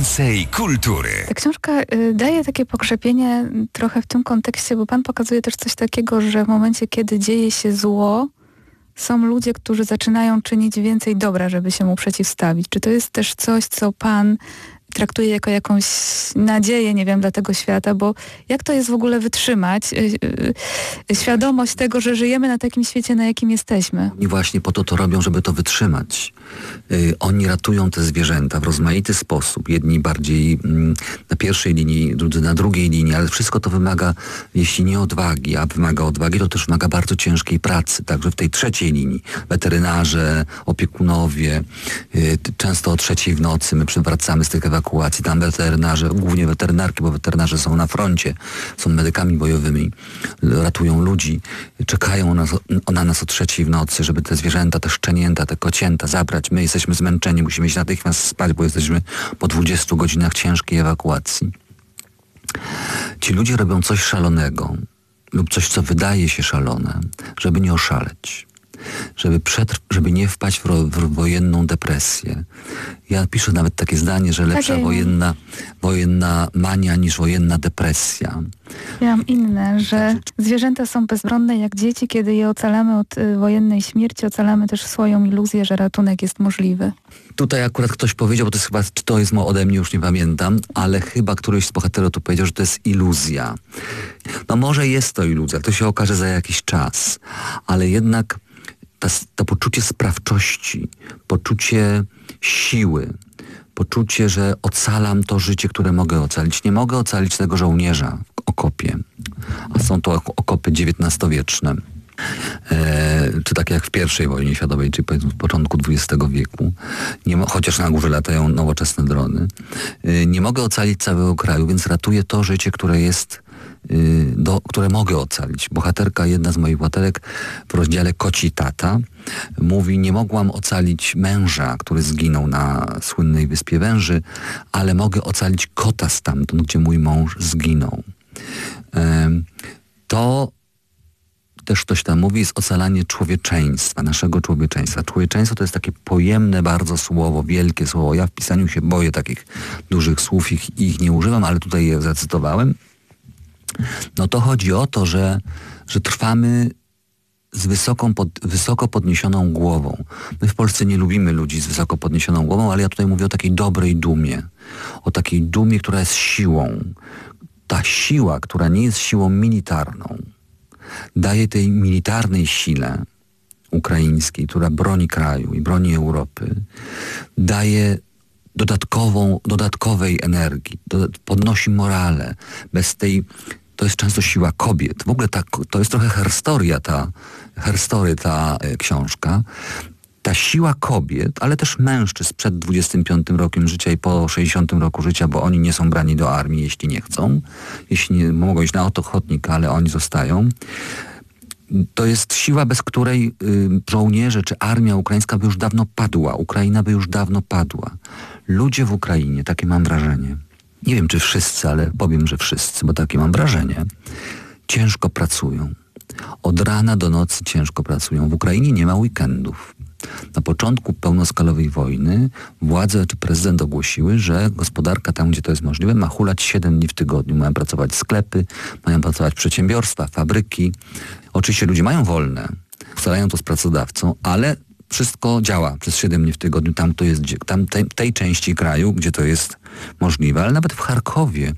Więcej kultury. Ta książka daje takie pokrzepienie trochę w tym kontekście, bo pan pokazuje też coś takiego, że w momencie, kiedy dzieje się zło, są ludzie, którzy zaczynają czynić więcej dobra, żeby się mu przeciwstawić. Czy to jest też coś, co pan traktuje jako jakąś nadzieję, nie wiem, dla tego świata, bo jak to jest w ogóle wytrzymać świadomość tego, że żyjemy na takim świecie, na jakim jesteśmy? Oni właśnie po to robią, żeby to wytrzymać. Oni ratują te zwierzęta w rozmaity sposób. Jedni bardziej na pierwszej linii, drudzy na drugiej linii, ale wszystko to wymaga, jeśli nie odwagi, a wymaga odwagi, to też wymaga bardzo ciężkiej pracy. Także w tej trzeciej linii weterynarze, opiekunowie, często o 3:00 w nocy my przywracamy z tych ewakuacji. Tam weterynarze, głównie weterynarki, bo weterynarze są na froncie, są medykami bojowymi, ratują ludzi, czekają na nas o 3:00 w nocy, żeby te zwierzęta, te szczenięta, te kocięta zabrać. My jesteśmy zmęczeni, musimy iść natychmiast spać, bo jesteśmy po 20 godzinach ciężkiej ewakuacji. Ci ludzie robią coś szalonego lub coś, co wydaje się szalone, żeby nie oszaleć. Żeby nie wpaść w wojenną depresję. Ja piszę nawet takie zdanie, że lepsza wojenna mania niż wojenna depresja. Ja mam inne, że zwierzęta są bezbronne jak dzieci, kiedy je ocalamy od wojennej śmierci, ocalamy też swoją iluzję, że ratunek jest możliwy. Tutaj akurat ktoś powiedział, bo to jest chyba, czy to jest ode mnie, już nie pamiętam, ale chyba któryś z bohaterów tu powiedział, że to jest iluzja. No może jest to iluzja, to się okaże za jakiś czas, ale jednak to poczucie sprawczości, poczucie siły, poczucie, że ocalam to życie, które mogę ocalić. Nie mogę ocalić tego żołnierza w okopie, a są to okopy XIX-wieczne. Czy tak jak w I wojnie światowej, czyli powiedzmy w początku XX wieku, chociaż na górze latają nowoczesne drony. Nie mogę ocalić całego kraju, więc ratuję to życie, które jest które mogę ocalić. Bohaterka, jedna z moich bohaterek w rozdziale Koci tata mówi: nie mogłam ocalić męża, który zginął na słynnej Wyspie Węży, ale mogę ocalić kota stamtąd, gdzie mój mąż zginął. To też ktoś tam mówi, jest ocalanie człowieczeństwa, naszego człowieczeństwa. Człowieczeństwo to jest takie pojemne bardzo słowo, wielkie słowo. Ja w pisaniu się boję takich dużych słów, ich nie używam, ale tutaj je zacytowałem. No to chodzi o to, że trwamy z wysoko podniesioną głową. My w Polsce nie lubimy ludzi z wysoko podniesioną głową, ale ja tutaj mówię o takiej dobrej dumie. O takiej dumie, która jest siłą. Ta siła, która nie jest siłą militarną, daje tej militarnej sile ukraińskiej, która broni kraju i broni Europy, daje dodatkowej energii, podnosi morale. Bez tej, to jest często siła kobiet. W ogóle to jest trochę herstory ta książka. Ta siła kobiet, ale też mężczyzn przed 25 rokiem życia i po 60 roku życia, bo oni nie są brani do armii, jeśli nie chcą. Jeśli nie, mogą iść na ochotnika, ale oni zostają. To jest siła, bez której żołnierze czy armia ukraińska by już dawno padła. Ukraina by już dawno padła. Ludzie w Ukrainie, takie mam wrażenie, nie wiem czy wszyscy, ale powiem, że wszyscy, bo takie mam wrażenie, ciężko pracują. Od rana do nocy ciężko pracują. W Ukrainie nie ma weekendów. Na początku pełnoskalowej wojny władze czy prezydent ogłosiły, że gospodarka tam, gdzie to jest możliwe, ma hulać 7 dni w tygodniu. Mają pracować sklepy, mają pracować przedsiębiorstwa, fabryki. Oczywiście ludzie mają wolne, ustalają to z pracodawcą, ale wszystko działa przez 7 dni w tygodniu. Tej części kraju, gdzie to jest możliwe, ale nawet w Charkowie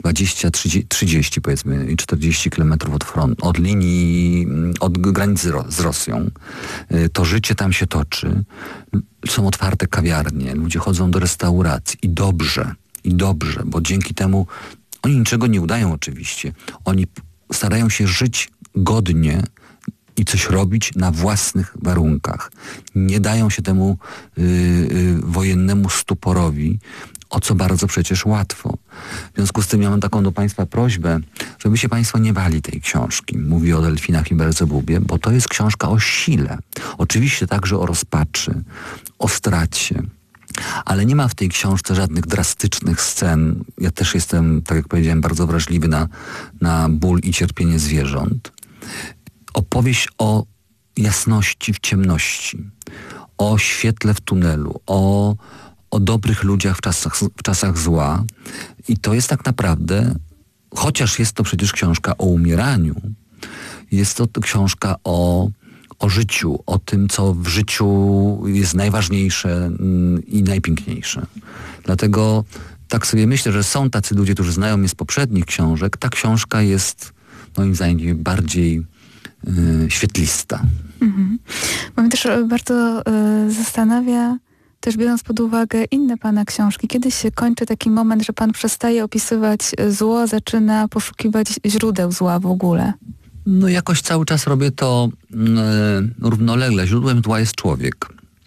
20-30 powiedzmy i 40 kilometrów od linii, od granicy z Rosją. To życie tam się toczy. Są otwarte kawiarnie, ludzie chodzą do restauracji i dobrze, bo dzięki temu oni niczego nie udają oczywiście. Oni starają się żyć godnie i coś robić na własnych warunkach. Nie dają się temu wojennemu stuporowi, o co bardzo przecież łatwo. W związku z tym ja mam taką do Państwa prośbę, żeby się Państwo nie bali tej książki. Mówię o delfinach i Belzebubie, bo to jest książka o sile. Oczywiście także o rozpaczy, o stracie. Ale nie ma w tej książce żadnych drastycznych scen. Ja też jestem, tak jak powiedziałem, bardzo wrażliwy na ból i cierpienie zwierząt. Opowieść o jasności w ciemności, o świetle w tunelu, o dobrych ludziach w czasach zła. I to jest tak naprawdę, chociaż jest to przecież książka o umieraniu, jest to książka o życiu, o tym, co w życiu jest najważniejsze i najpiękniejsze. Dlatego tak sobie myślę, że są tacy ludzie, którzy znają mnie z poprzednich książek. Ta książka jest moim zdaniem bardziej świetlista. Mhm. Bo mnie też bardzo zastanawia, też biorąc pod uwagę inne pana książki, kiedy się kończy taki moment, że pan przestaje opisywać zło, zaczyna poszukiwać źródeł zła w ogóle? No jakoś cały czas robię to równolegle. Źródłem zła jest człowiek.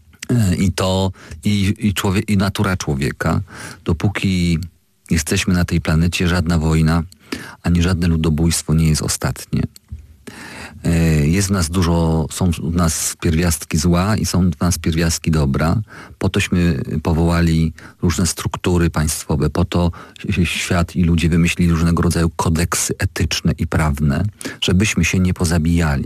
I natura człowieka. Dopóki jesteśmy na tej planecie, żadna wojna, ani żadne ludobójstwo nie jest ostatnie. Jest w nas są w nas pierwiastki zła i są w nas pierwiastki dobra. Po tośmy powołali różne struktury państwowe, po to świat i ludzie wymyślili różnego rodzaju kodeksy etyczne i prawne, żebyśmy się nie pozabijali.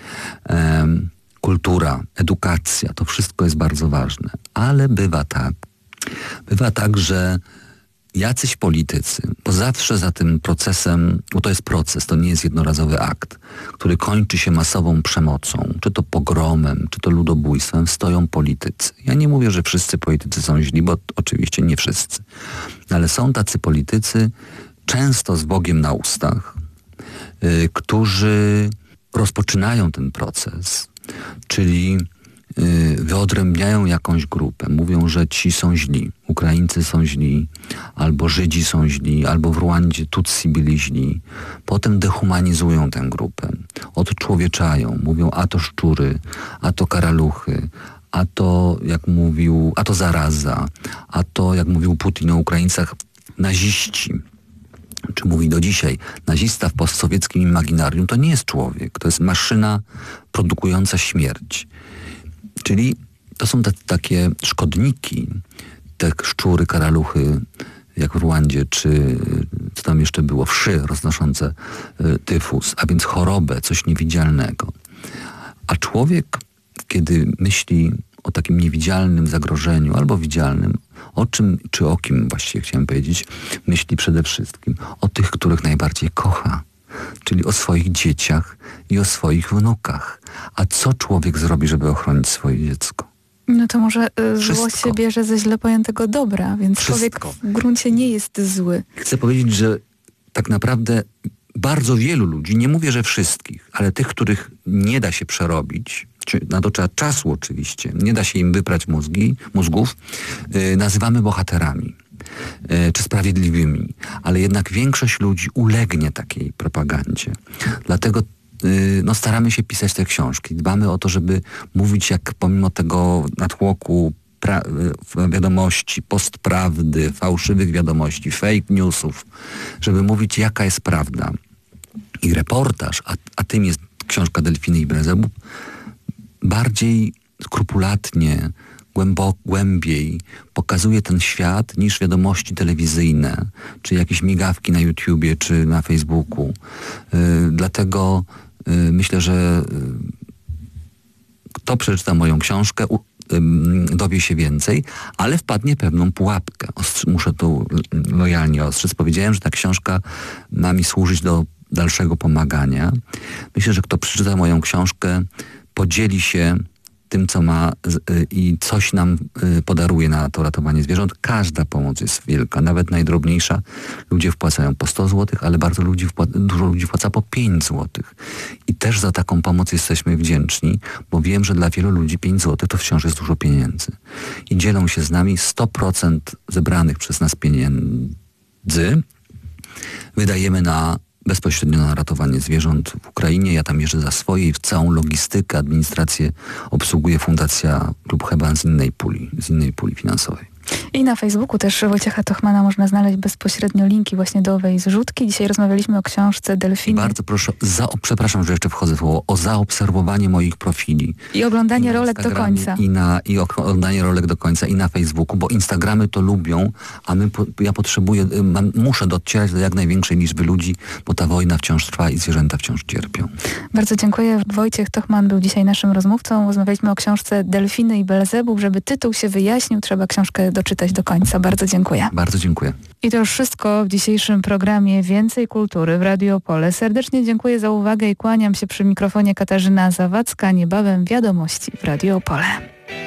Kultura, edukacja, to wszystko jest bardzo ważne. Ale bywa tak, że jacyś politycy, bo zawsze za tym procesem, bo to jest proces, to nie jest jednorazowy akt, który kończy się masową przemocą, czy to pogromem, czy to ludobójstwem, stoją politycy. Ja nie mówię, że wszyscy politycy są źli, bo oczywiście nie wszyscy. Ale są tacy politycy, często z Bogiem na ustach, którzy rozpoczynają ten proces, czyli wyodrębniają jakąś grupę. Mówią, że ci są źli. Ukraińcy są źli, albo Żydzi są źli, albo w Rwandzie Tutsi byli źli. Potem dehumanizują tę grupę. Odczłowieczają. Mówią, a to szczury, a to karaluchy, a to, a to zaraza, a to, jak mówił Putin o Ukraińcach, naziści. Czy mówi do dzisiaj, nazista w postsowieckim imaginarium to nie jest człowiek, to jest maszyna produkująca śmierć. Czyli to są takie szkodniki, te szczury, karaluchy, jak w Rwandzie, czy co tam jeszcze było, wszy roznoszące tyfus, a więc chorobę, coś niewidzialnego. A człowiek, kiedy myśli o takim niewidzialnym zagrożeniu albo widzialnym, o czym, czy o kim właściwie chciałem powiedzieć, myśli przede wszystkim o tych, których najbardziej kocha, czyli o swoich dzieciach i o swoich wnukach. A co człowiek zrobi, żeby ochronić swoje dziecko? No to może zło się bierze ze źle pojętego dobra, więc człowiek w gruncie nie jest zły. Chcę powiedzieć, że tak naprawdę bardzo wielu ludzi, nie mówię, że wszystkich, ale tych, których nie da się przerobić, na to trzeba czasu oczywiście, nie da się im wyprać mózgów, nazywamy bohaterami czy sprawiedliwymi, ale jednak większość ludzi ulegnie takiej propagandzie. Dlatego staramy się pisać te książki. Dbamy o to, żeby mówić, jak pomimo tego natłoku wiadomości, postprawdy, fałszywych wiadomości, fake newsów, żeby mówić, jaka jest prawda. I reportaż, a tym jest książka Delfiny i Belzebub, bardziej skrupulatnie, głębiej pokazuje ten świat niż wiadomości telewizyjne, czy jakieś migawki na YouTubie, czy na Facebooku. Dlatego myślę, że kto przeczyta moją książkę, dowie się więcej, ale wpadnie w pewną pułapkę. Muszę tu lojalnie ostrzec. Powiedziałem, że ta książka ma mi służyć do dalszego pomagania. Myślę, że kto przeczyta moją książkę, podzieli się tym, co ma i coś nam podaruje na to ratowanie zwierząt. Każda pomoc jest wielka, nawet najdrobniejsza. Ludzie wpłacają po 100 zł, ale dużo ludzi wpłaca po 5 zł. I też za taką pomoc jesteśmy wdzięczni, bo wiem, że dla wielu ludzi 5 zł to wciąż jest dużo pieniędzy. I dzielą się z nami 100% zebranych przez nas pieniędzy. Wydajemy bezpośrednio na ratowanie zwierząt w Ukrainie. Ja tam jeżdżę za swoje i w całą logistykę, administrację obsługuje Fundacja Klub Heban z innej puli finansowej. I na Facebooku też Wojciecha Tochmana można znaleźć bezpośrednio linki właśnie do owej zrzutki. Dzisiaj rozmawialiśmy o książce Delfiny. Bardzo proszę, przepraszam, że jeszcze wchodzę w słowo, o zaobserwowanie moich profili. I oglądanie rolek do końca. I oglądanie rolek do końca i na Facebooku, bo Instagramy to lubią, a ja potrzebuję, muszę docierać do jak największej liczby ludzi, bo ta wojna wciąż trwa i zwierzęta wciąż cierpią. Bardzo dziękuję. Wojciech Tochman był dzisiaj naszym rozmówcą. Rozmawialiśmy o książce Delfiny i Belzebub. Żeby tytuł się wyjaśnił, trzeba książkę doczytać do końca. Bardzo dziękuję. Bardzo dziękuję. I to już wszystko w dzisiejszym programie Więcej Kultury w Radio Opole. Serdecznie dziękuję za uwagę i kłaniam się przy mikrofonie Katarzyna Zawadzka. Niebawem wiadomości w Radio Opole.